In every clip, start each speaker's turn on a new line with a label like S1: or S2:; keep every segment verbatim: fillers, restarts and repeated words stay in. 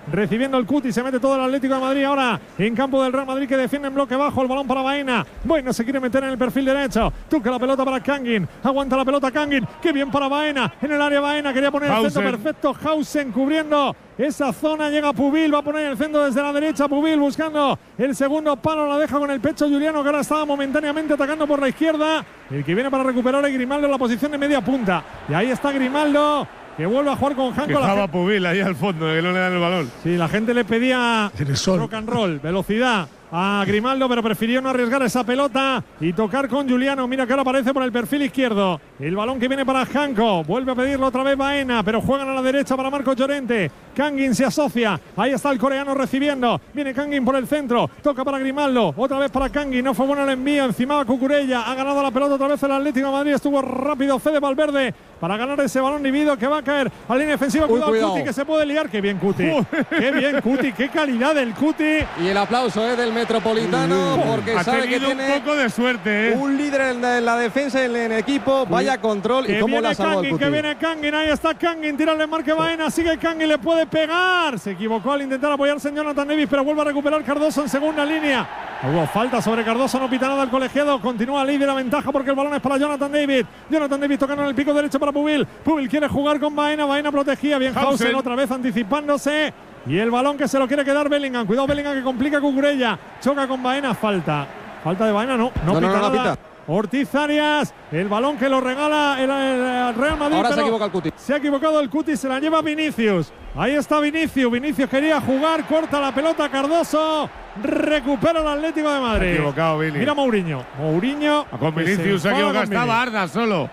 S1: recibiendo el Cuti, se mete todo el Atlético de Madrid ahora en campo del Real Madrid, que defiende en bloque bajo, el balón para Baena. Baena se quiere meter en el perfil derecho, toca la pelota para Kangin, aguanta la pelota Kangin, qué bien para Baena, en el área Baena, quería poner el centro perfecto, Hausen cubriendo esa zona, llega Pubil, va a poner el centro desde la derecha, Pubil buscando el segundo palo, la deja con el pecho Juliano, que ahora estaba momentáneamente atacando por la izquierda. El que viene para recuperar es Grimaldo en la posición de media punta, y ahí está Grimaldo, que vuelve a jugar con Janko.
S2: Dejaba Pubil ahí al fondo, que no le dan el balón.
S1: Sí, la gente le pedía rock and roll, velocidad a Grimaldo, pero prefirió no arriesgar esa pelota y tocar con Juliano. Mira que ahora aparece por el perfil izquierdo. El balón que viene para Janko. Vuelve a pedirlo otra vez Baena, pero juegan a la derecha para Marco Llorente. Kangin se asocia. Ahí está el coreano recibiendo. Viene Kangin por el centro. Toca para Grimaldo. Otra vez para Kangin. No fue bueno el envío. Encima va Cucurella. Ha ganado la pelota otra vez el Atlético de Madrid. Estuvo rápido Fede Valverde para ganar ese balón dividido que va a caer a la línea defensiva. Cuidado, Uy, cuidado. Cuti, que se puede liar. Qué bien Cuti. Qué bien Cuti. Qué calidad del Cuti.
S3: Y el aplauso es del Metropolitano, porque
S2: ha
S3: sabe que tiene
S2: un poco de suerte, ¿eh?
S3: un líder en la, en la defensa en el equipo. Vaya control
S1: que
S3: y cómo la salvó
S1: Kangin,
S3: el Cuti.
S1: Que viene Kangin, ahí está Kangin, tírale marque Baena, sigue Kangin, le puede pegar. Se equivocó al intentar apoyarse en Jonathan Davis, pero vuelve a recuperar Cardoso en segunda línea. Hubo falta sobre Cardoso, no pita nada el colegiado. Continúa líder la ventaja porque el balón es para Jonathan Davis. Jonathan Davis tocando en el pico derecho para Pubil. Pubil quiere jugar con Baena, Baena protegía. Bien Hausen, Hausen otra vez anticipándose. Y el balón que se lo quiere quedar Bellingham. Cuidado Bellingham, que complica Cucurella. Choca con Baena, falta. Falta de Baena, no, no, no pita no, no, nada. No, Ortiz Arias, el balón que lo regala el, el Real Madrid.
S3: Ahora se equivoca el Cuti.
S1: Se ha equivocado el Cuti, se la lleva Vinicius. Ahí está Vinicius. Vinicius quería jugar, corta la pelota Cardoso. Recupera el Atlético de Madrid.
S2: Se ha equivocado, Vini.
S1: Mira Mourinho. Mourinho.
S2: Con Vinicius se ha equivocado. Estaba Arda solo.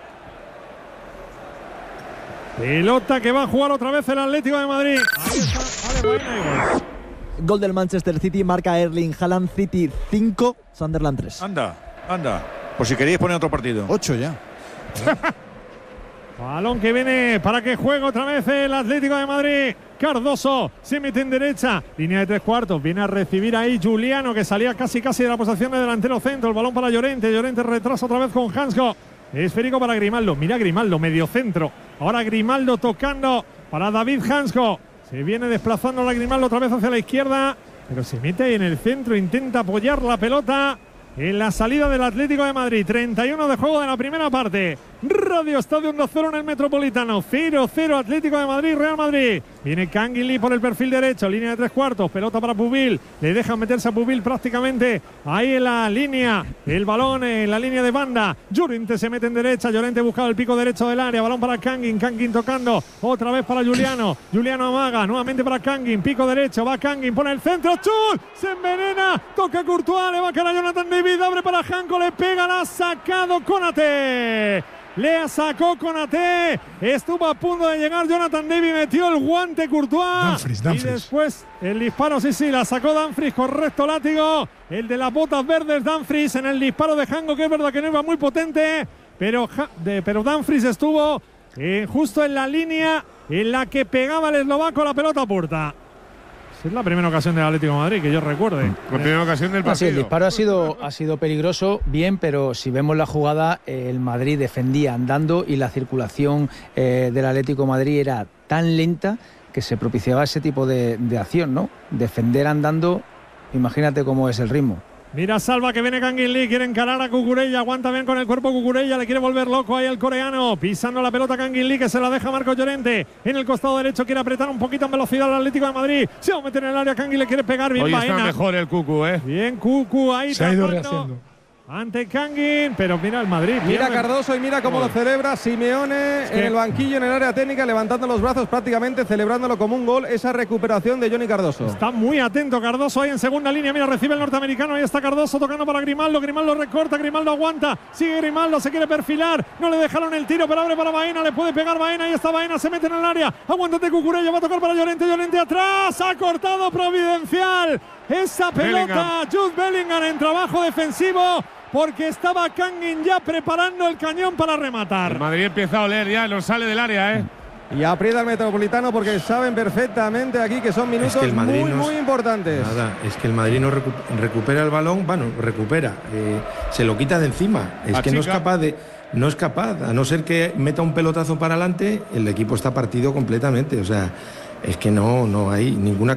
S1: Pelota que va a jugar otra vez el Atlético de Madrid. Ahí está. Vale, Baena.
S4: Gol del Manchester City, marca Erling Haaland. City cinco, Sunderland tres.
S5: Anda, anda. Por si queréis poner otro partido.
S6: ocho ya.
S1: Balón que viene para que juegue otra vez el Atlético de Madrid. Cardoso se mete en derecha, línea de tres cuartos, viene a recibir ahí Juliano, que salía casi casi de la posición de delantero centro. El balón para Llorente, Llorente retrasa otra vez con Hansko. Esférico para Grimaldo, mira Grimaldo, medio centro. Ahora Grimaldo tocando para David Hansko. Se viene desplazando la Grimaldo otra vez hacia la izquierda, pero se mete ahí en el centro, intenta apoyar la pelota en la salida del Atlético de Madrid. treinta y uno de juego de la primera parte. Radio Estadio uno cero en el Metropolitano. cero cero Atlético de Madrid, Real Madrid. Viene Kangin Lee por el perfil derecho, línea de tres cuartos, pelota para Pubil. Le dejan meterse a Pubil prácticamente ahí en la línea. El balón en la línea de banda. Llorente se mete en derecha. Llorente buscaba el pico derecho del área. Balón para Kangin. Kangin tocando. Otra vez para Juliano. Juliano amaga. Nuevamente para Kangin. Pico derecho. Va Kangin. Pone el centro. ¡Chul! Se envenena. Toca Courtois. Le va a caer a Jonathan David. Abre para Janko. Le pega. La ha sacado Konaté. Le sacó Konaté. Estuvo a punto de llegar Jonathan David. Metió el guante Courtois.
S6: Dumfries, Dumfries.
S1: Y después el disparo, sí, sí, la sacó Dumfries. Correcto látigo. El de las botas verdes, Dumfries, en el disparo de Janko, que es verdad que no iba muy potente. Pero, de, pero Dumfries estuvo eh, justo en la línea en la que pegaba el eslovaco la pelota a puerta. Es la primera ocasión del Atlético de Madrid que yo recuerde.
S2: La primera ocasión del partido.
S7: Ah, sí, el disparo ha sido, ha sido peligroso, bien, pero si vemos la jugada, eh, el Madrid defendía andando y la circulación eh, del Atlético de Madrid era tan lenta que se propiciaba ese tipo de, de acción, ¿no? Defender andando, imagínate cómo es el ritmo.
S1: Mira Salva, que viene Kangin Lee, quiere encarar a Cucurella, aguanta bien con el cuerpo Cucurella, le quiere volver loco ahí el coreano, pisando la pelota Kangin Lee, que se la deja Marco Llorente, en el costado derecho quiere apretar un poquito en velocidad al Atlético de Madrid, se va a meter en el área, Kangin le quiere pegar, bien
S2: Hoy
S1: Baena.
S2: está mejor el Cucu, eh.
S1: Bien Cucu ahí.
S6: Se ha ido
S1: tapando
S6: rehaciendo.
S1: Ante Kangin, pero mira el Madrid.
S3: Mira Cardoso y mira cómo lo celebra Simeone
S1: es que...
S3: en el banquillo, en el área técnica, levantando los brazos prácticamente, celebrándolo como un gol, esa recuperación de Johnny Cardoso.
S1: Está muy atento Cardoso ahí en segunda línea, mira, recibe el norteamericano, ahí está Cardoso tocando para Grimaldo, Grimaldo recorta, Grimaldo aguanta, sigue Grimaldo, se quiere perfilar, no le dejaron el tiro, pero abre para Baena, le puede pegar Baena, ahí está Baena, se mete en el área, aguántate Cucurella, va a tocar para Llorente, Llorente atrás, ha cortado Providencial, esa pelota, Jude Bellingham en trabajo defensivo, porque estaba Kangin ya preparando el cañón para rematar.
S2: El Madrid empieza a oler ya, no sale del área, ¿eh?
S3: Y aprieta el Metropolitano porque saben perfectamente aquí que son minutos
S8: es que el Madrid
S3: muy,
S8: nos,
S3: muy importantes.
S8: Nada, es que el Madrid no recu recupera el balón, bueno, recupera, eh, se lo quita de encima. Es
S2: La
S8: que
S2: chica.
S8: no es capaz de, no es capaz, a no ser que meta un pelotazo para adelante, el equipo está partido completamente. O sea, es que no, no hay ninguna